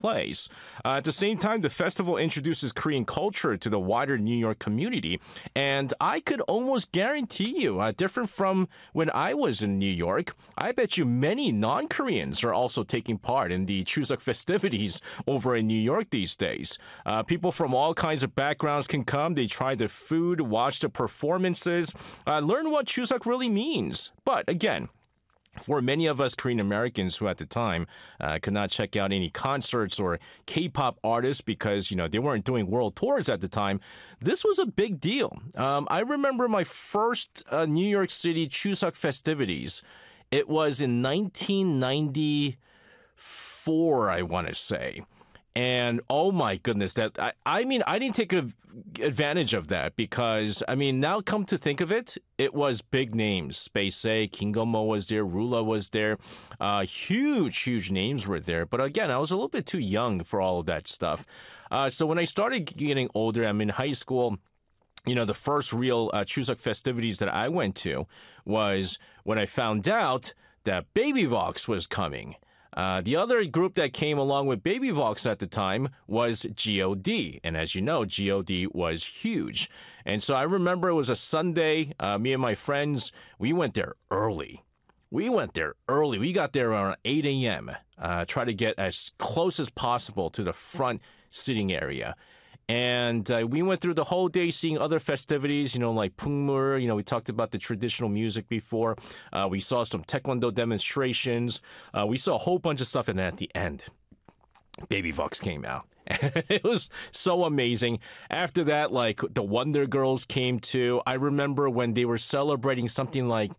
place. At the same time, the festival introduces Korean culture to the wider New York community. And I could almost guarantee you, different from when I was in New York, I bet you many non-Koreans are also taking part in the Chuseok festivities over in New York these days. People from all kinds of backgrounds can come. They try the food, watch the performances, learn what Chuseok really means. But again, for many of us Korean Americans who at the time could not check out any concerts or K-pop artists because, they weren't doing world tours at the time, this was a big deal. I remember my first New York City Chuseok festivities. It was in 1994, I want to say. And oh my goodness, I didn't take advantage of that because, now come to think of it, it was big names. Space A, Kim Go-mo was there, Rula was there. Huge names were there. But again, I was a little bit too young for all of that stuff. So when I started getting older, I'm in high school. The first real Chuseok festivities that I went to was when I found out that Baby Vox was coming. The other group that came along with Baby Vox at the time was G.O.D. And as you know, G.O.D. was huge. And so I remember it was a Sunday. Me and my friends, we went there early. We got there around 8 a.m. Try to get as close as possible to the front sitting area. And we went through the whole day seeing other festivities, like Pungmur. We talked about the traditional music before. We saw some Taekwondo demonstrations. We saw a whole bunch of stuff. And then at the end, Baby Vox came out. It was so amazing. After that, the Wonder Girls came too. I remember when they were celebrating something like,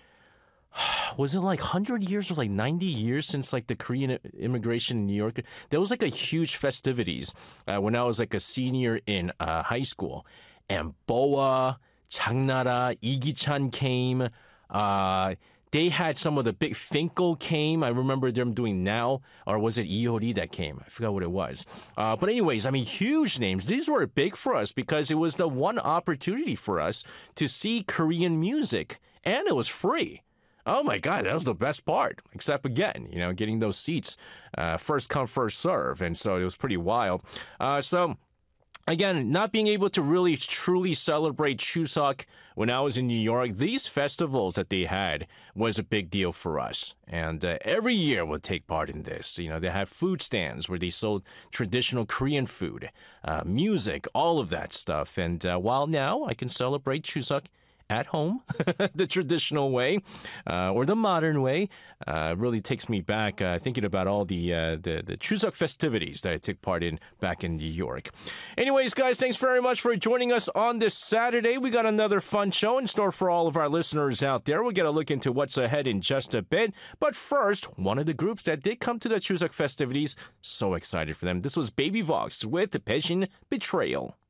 was it 100 years or 90 years since the Korean immigration in New York? There was a huge festivities when I was a senior in high school. And Boa, Changnara, Igi-chan came. They had some of the big Finkel came. I remember them doing Now. Or was it Iori that came? I forgot what it was. But anyways, huge names. These were big for us because it was the one opportunity for us to see Korean music. And it was free. Oh my God, that was the best part. Except again, getting those seats, first come, first serve. And so it was pretty wild. So again, not being able to really truly celebrate Chuseok when I was in New York, these festivals that they had was a big deal for us. And every year we'll take part in this. They have food stands where they sold traditional Korean food, music, all of that stuff. And while now I can celebrate Chuseok at home, the traditional way, or the modern way, really takes me back thinking about all the Chuseok festivities that I took part in back in New York. Anyways, guys, thanks very much for joining us on this Saturday. We got another fun show in store for all of our listeners out there. We'll get a look into what's ahead in just a bit. But first, one of the groups that did come to the Chuseok festivities, so excited for them. This was Baby Vox with Baejin Betrayal.